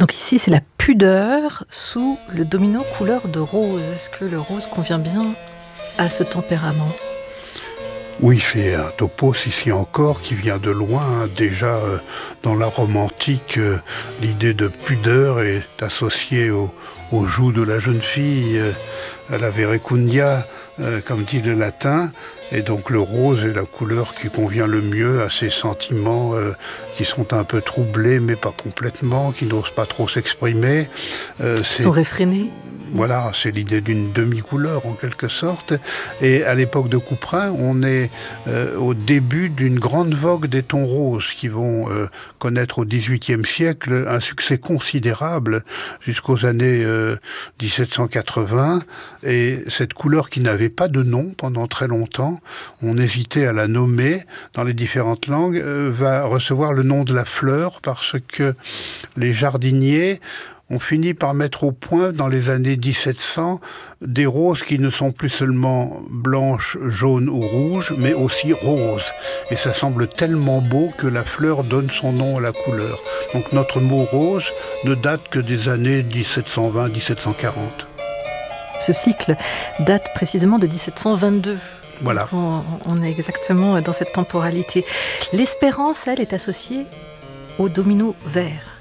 Donc ici, c'est la pudeur sous le domino couleur de rose. Est-ce que le rose convient bien à ce tempérament ? Oui, c'est un topos ici encore qui vient de loin. Déjà dans la Rome antique, l'idée de pudeur est associée aux joues de la jeune fille, à la verecundia, comme dit le latin. Et donc le rose est la couleur qui convient le mieux à ces sentiments qui sont un peu troublés, mais pas complètement, qui n'osent pas trop s'exprimer. Ils sont réfrénés. Voilà, c'est l'idée d'une demi-couleur en quelque sorte. Et à l'époque de Couperin, on est au début d'une grande vogue des tons roses qui vont connaître au XVIIIe siècle un succès considérable jusqu'aux années 1780. Et cette couleur qui n'avait pas de nom pendant très longtemps, on hésitait à la nommer dans les différentes langues, va recevoir le nom de la fleur parce que les jardiniers on finit par mettre au point, dans les années 1700, des roses qui ne sont plus seulement blanches, jaunes ou rouges, mais aussi roses. Et ça semble tellement beau que la fleur donne son nom à la couleur. Donc notre mot rose ne date que des années 1720-1740. Ce cycle date précisément de 1722. Voilà. On est exactement dans cette temporalité. L'espérance, elle, est associée au domino vert.